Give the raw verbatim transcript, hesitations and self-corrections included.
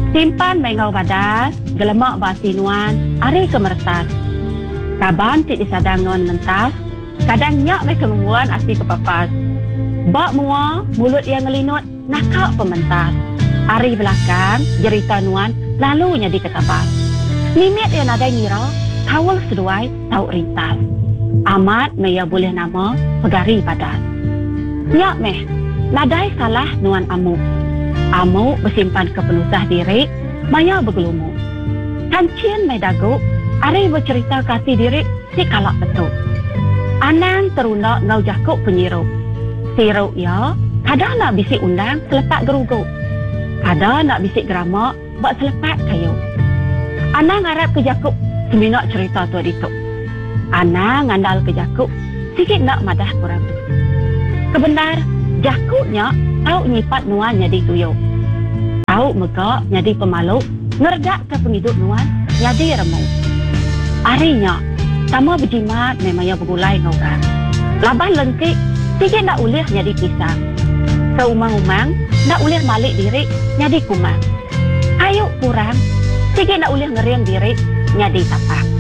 Simpan mengau badas, gelemak basi nuan, ari kemertas. Kaban tik disadang nuan mentas, kadang nyak me kemungguan asli kepapas. Bak mua, mulut yang ngelinut, nakak pementas. Ari belakang, jerita nuan, lalunya diketabas. Nimit yang nadai ngira, kawal seduai, tau rintas. Amat maya boleh nama, pegari badas. Nyak meh, nadai salah nuan amuk. Amuk bersimpan kepenusah diri, maya bergelumuk. Kancin meh daguk, ari bercerita kasih diri, si kalak betul. Anang terunak ngau jakuk penyiruk. Siruk ya, kadang nak bisik undang selepat geruguk. Kadang nak bisik geramak, buat selepat kayu. Anang harap ke jakuk, seminak cerita tu dituk. Anang ngandal ke jakuk, sikit nak madah kurang tu. Kebenar, jakuknya tahu nyipat nuan jadi tuyuk. Tahu megak jadi pemaluk, ngerdak ke penghidup nuan jadi remuk. Arinya, sama berjimat memangnya bergulai ngorang. Labah lengkik, sikit nak ulih jadi pisang. Seumang-umang, nak ulih malik diri jadi kumang. Ayuk kurang, sikit nak ulih ngeriang diri jadi tapak.